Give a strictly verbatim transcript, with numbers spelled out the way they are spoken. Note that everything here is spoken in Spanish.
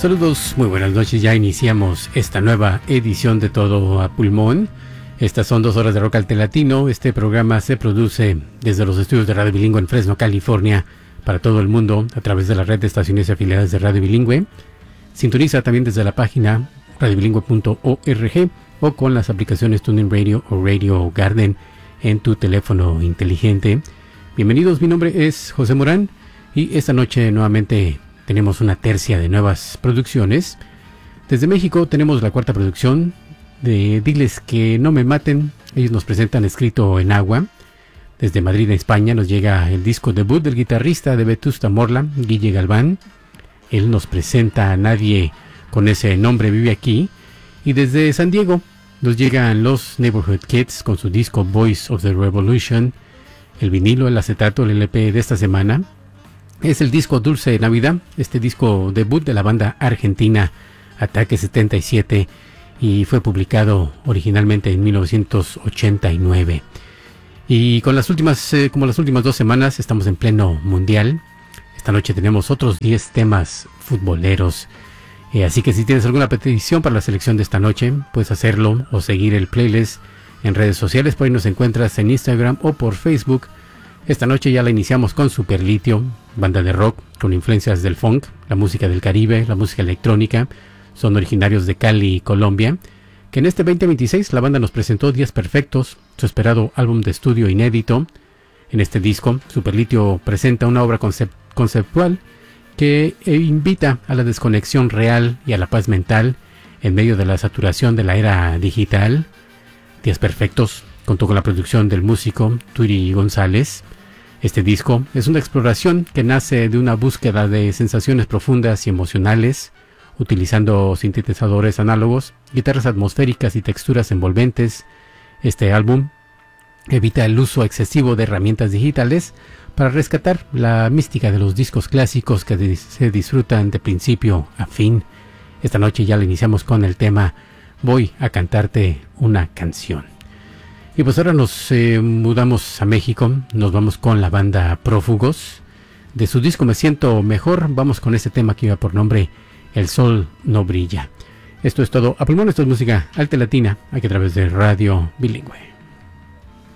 Saludos, muy buenas noches. Ya iniciamos esta nueva edición de Todo a Pulmón. Estas son dos horas de rock arte latino. Este programa se produce desde los estudios de Radio Bilingüe en Fresno, California, para todo el mundo a través de la red de estaciones afiliadas de Radio Bilingüe. Sintoniza también desde la página radio bilingüe punto org o con las aplicaciones TuneIn Radio o Radio Garden en tu teléfono inteligente. Bienvenidos, mi nombre es José Morán y esta noche nuevamente tenemos una tercia de nuevas producciones. Desde México tenemos la cuarta producción de Diles que no me maten. Ellos nos presentan Escrito en agua. Desde Madrid, España, nos llega el disco debut del guitarrista de Vetusta Morla, Guille Galván. Él nos presenta a Nadie con ese nombre vive aquí. Y desde San Diego nos llegan los Neighborhood Kids con su disco Voice of the Revolution. El vinilo, el acetato, el L P de esta semana es el disco Dulce Navidad, este disco debut de la banda argentina Ataque setenta y siete, y fue publicado originalmente en mil novecientos ochenta y nueve. Y con las últimas, eh, como las últimas dos semanas, estamos en pleno mundial. Esta noche tenemos otros diez temas futboleros. Eh, así que si tienes alguna petición para la selección de esta noche, puedes hacerlo o seguir el playlist en redes sociales. Por ahí nos encuentras en Instagram o por Facebook. Esta noche ya la iniciamos con Superlitio, banda de rock con influencias del funk, la música del Caribe, la música electrónica. Son originarios de Cali, Colombia, que en este veinte veintiséis la banda nos presentó Días Perfectos, su esperado álbum de estudio inédito. En este disco, Superlitio presenta una obra concep- conceptual que invita a la desconexión real y a la paz mental en medio de la saturación de la era digital. Días Perfectos contó con la producción del músico Turi González. Este disco es una exploración que nace de una búsqueda de sensaciones profundas y emocionales, utilizando sintetizadores análogos, guitarras atmosféricas y texturas envolventes. Este álbum evita el uso excesivo de herramientas digitales para rescatar la mística de los discos clásicos que se disfrutan de principio a fin. Esta noche ya le iniciamos con el tema Voy a cantarte una canción. Y pues ahora nos eh, mudamos a México, nos vamos con la banda Prófugos. De su disco Me Siento Mejor, vamos con este tema que lleva por nombre El Sol No Brilla. Esto es todo a pulmón, esto es música alta latina, aquí a través de Radio Bilingüe.